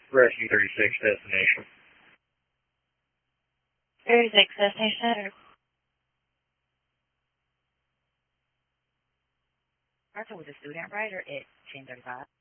Rescue 36 destination. 36 destination. Arthur was a student writer at 1035.